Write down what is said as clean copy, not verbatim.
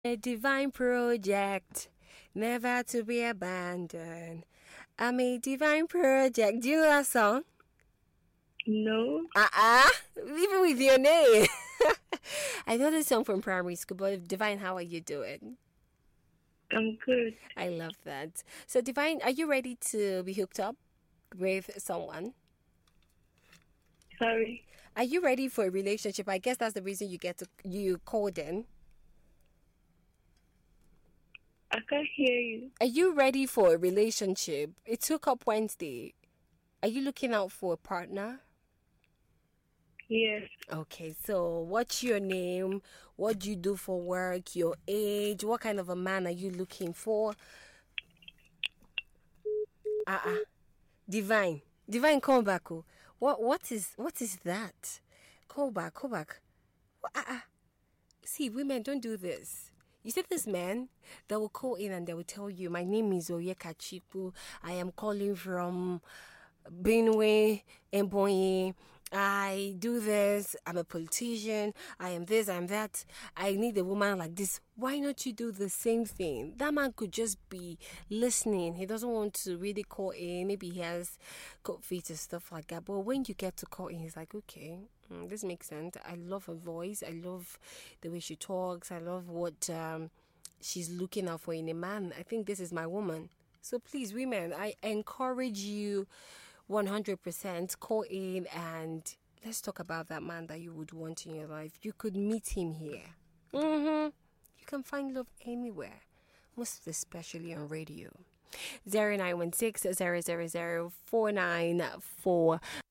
A divine project, never to be abandoned. I'm a divine project. Do you know that song? No, Even with your name. I know this song from primary school, but Divine, how are you doing? I'm good. I love that. So, Divine, are you ready to be hooked up with someone? Sorry, Are you ready for a relationship? I guess that's the reason you called in. I can't hear you. Are you ready for a relationship? It's Hook Up Wednesday. Are you looking out for a partner? Yes, Okay, so what's your name? What do you do for work? Your age? What kind of a man are you looking for? Uh-uh. Divine. Divine, call back. Oh. What is that? Call back, call back. See, women don't do this. You see this man that will call in and they will tell you, my name is Oyeka Chiku. I am calling from Benue, Mbonyi. I do this. I'm a politician. I am this. I am that. I need a woman like this. Why not you do the same thing? That man could just be listening. He doesn't want to really call in. Maybe he has cold feet and stuff like that. But when you get to call in, he's like, okay, this makes sense. I love her voice. I love the way she talks. I love what she's looking out for in a man. I think this is my woman. So please, women, I encourage you 100% call in and let's talk about that man that you would want in your life. You could meet him here. You can find love anywhere, most especially on radio. 0916 000 494